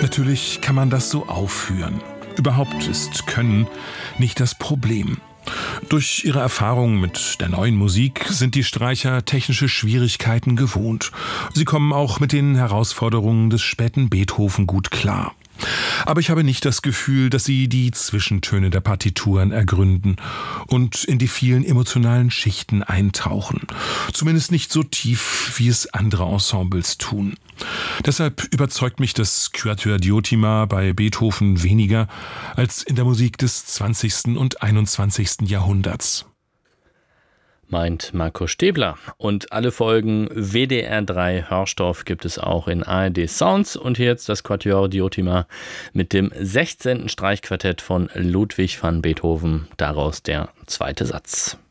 Natürlich kann man das so aufführen. Überhaupt ist Können nicht das Problem. Durch ihre Erfahrung mit der neuen Musik sind die Streicher technische Schwierigkeiten gewohnt. Sie kommen auch mit den Herausforderungen des späten Beethoven gut klar. Aber ich habe nicht das Gefühl, dass sie die Zwischentöne der Partituren ergründen und in die vielen emotionalen Schichten eintauchen. Zumindest nicht so tief, wie es andere Ensembles tun. Deshalb überzeugt mich das Quatuor Diotima bei Beethoven weniger als in der Musik des 20. und 21. Jahrhunderts. Meint Marco Stäbler. Und alle Folgen WDR 3 Hörstoff gibt es auch in ARD Sounds. Und hier jetzt das Quatuor Diotima mit dem 16. Streichquartett von Ludwig van Beethoven. Daraus der zweite Satz.